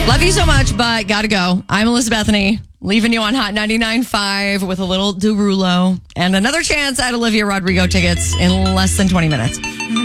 Love you so much, but gotta go. I'm Elizabeth Bethany, leaving you on Hot 99.5 with a little Derulo and another chance at Olivia Rodrigo tickets in less than 20 minutes.